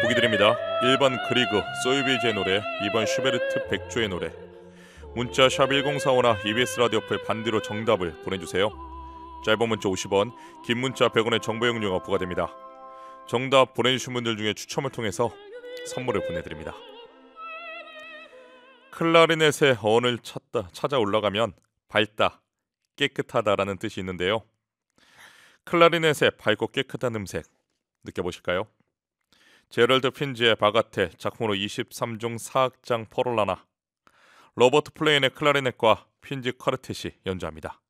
보기 드립니다. 1번 그리그 소유비지의 노래, 2번 슈베르트 백조의 노래. 문자 샵 1045나 EBS 라디오 어플 반대로 정답을 보내주세요. 짧은 문자 50원, 긴 문자 100원의 정보 이용료가 부과됩니다. 정답 보내주신 분들 중에 추첨을 통해서 선물을 보내드립니다. 클라리넷의 어원을 찾아 올라가면 밝다, 깨끗하다라는 뜻이 있는데요. 클라리넷의 밝고 깨끗한 음색 느껴보실까요? 제럴드 핀즈의 바가테, 작품으로 23종 사악장 퍼롤라나, 로버트 플레인의 클라리넷과 핀즈 쿼르텟이 연주합니다.